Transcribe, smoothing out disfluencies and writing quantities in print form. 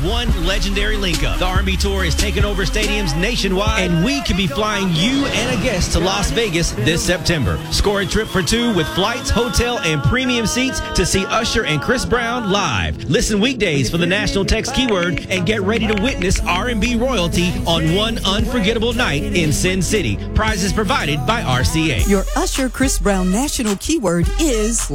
one legendary link-up. The R&B Tour is taking over stadiums nationwide, and we could be flying you and a guest to Las Vegas this September. Score a trip for two with flights, hotel, and premium seats to see Usher and Chris Brown live. Listen weekdays for the national text keyword and get ready to witness R&B royalty on one unforgettable night in Sin City. Prizes provided by RCA. Your Usher Chris Brown national keyword is